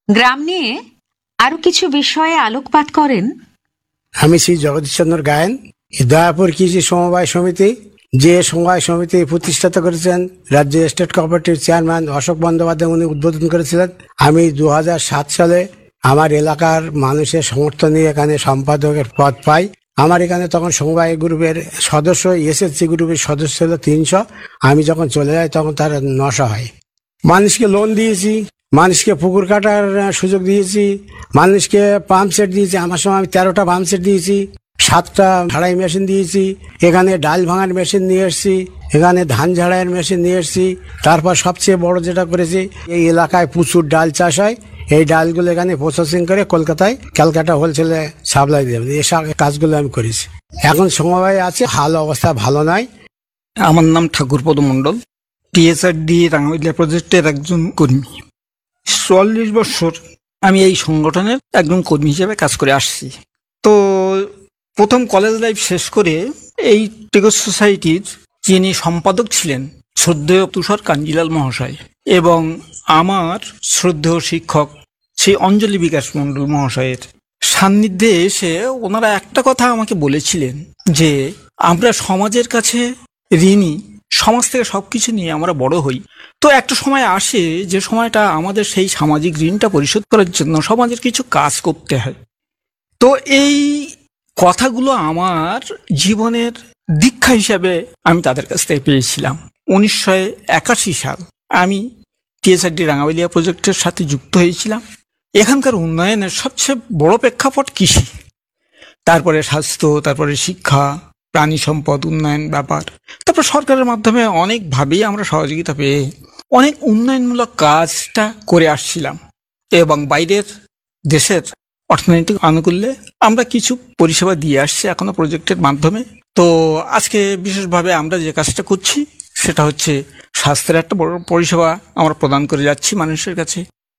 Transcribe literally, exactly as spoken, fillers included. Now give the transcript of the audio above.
গ্রাম নিয়ে আরো কিছু বিষয়ে আলোকপাত করেন। আমি শ্রী জগদীশচন্দ্র গায়েন, দয়াপুর কৃষি সমবায় সমিতি, যে সমবায় সমিতি প্রতিষ্ঠাতা করেছেন রাজ্য state cooperative chairman Ashok Bandyopadhyay, উনি উদ্বোধন করেছিলেন। আমি দু হাজার সাত সালে আমার এলাকার মানুষের সমর্থন নিয়ে এখানে সম্পাদকের পদ পাই। আমার এখানে তখন সমবায় গ্রুপের সদস্য, এসএসসি গ্রুপের সদস্য ছিল তিনশো। আমি যখন চলে যাই তখন তার নশো হয়। মানুষকে লোন দিয়েছি, মানুষকে পুকুর কাটার সুযোগ দিয়েছি, মানুষকে পাম্প সেট দিয়েছি। আমার সময় আমি তেরোটা পাম্প সেট দিয়েছি, সাতটা ঝাড়াই মেশিন দিয়েছি, এখানে ডাল ভাঙার মেশিন নিয়ে এসেছি, এখানে ধান ঝাড়াইয়ের মেশিন নিয়ে এসেছি। তারপর সবচেয়ে বড় যেটা করেছি, এই এলাকায় প্রচুর ডাল চাষ হয়, এই ডালগুলো এখানে প্রসেসিং করে কলকাতায় ক্যালকাটা হোলসেলে সাপ্লাই দেবে, এসব কাজগুলো আমি করেছি। এখন সমবায় আছে, হাল অবস্থা ভালো নয়। আমার নাম ঠাকুরপদ মণ্ডল, টিএসআরডি রাঙ্গামাটিয়া প্রজেক্টের একজন কর্মী। চুয়াল্লিশ বছর আমি এই সংগঠনের একজন কর্মী হিসেবে কাজ করে আসছি। তো প্রথম কলেজ লাইফ শেষ করে এই টেকস সোসাইটির যিনি সম্পাদক ছিলেন শ্রদ্ধেয় তুষার কাঞ্জিলাল মহাশয় এবং আমার শ্রদ্ধেয় শিক্ষক সেই অঞ্জলি বিকাশ মণ্ডল মহাশয়ের সান্নিধ্যে এসে ওনারা একটা কথা আমাকে বলেছিলেন যে আমরা সমাজের কাছে ঋণী, সমাজ থেকে সবকিছু নিয়ে আমরা বড় হই। তো একটা সময় আসে যে সময়টা আমাদের সেই সামাজিক ঋণটা পরিশোধ করার জন্য সমাজের কিছু কাজ করতে হয়। তো এই কথাগুলো আমার জীবনের দীক্ষা হিসাবে আমি তাদের কাছ থেকে পেয়েছিলাম। উনিশশো একাশি সাল আমি টিএসআরডি রাঙ্গামাটিয়া প্রজেক্টের সাথে যুক্ত হয়েছিলাম। এখানকার উন্নয়নের সবচেয়ে বড় প্রেক্ষাপট কৃষি, তারপরে স্বাস্থ্য, তারপরে শিক্ষা, প্রাণী সম্পদ উন্নয়ন ব্যাপার, তারপর সরকারের মাধ্যমে অনেকভাবেই আমরা সহযোগিতা পেয়ে অনেক উন্নয়নমূলক কাজটা করে আসছিলাম এবং বাইরের দেশের অর্থনৈতিক আনুকূল্যে আমরা কিছু পরিষেবা দিয়ে আসছি এখনো প্রজেক্টের মাধ্যমে। তো আজকে বিশেষভাবে আমরা যে কাজটা করছি সেটা হচ্ছে স্বাস্থ্যের একটা বড় পরিষেবা আমরা প্রদান করে যাচ্ছি মানুষের কাছে।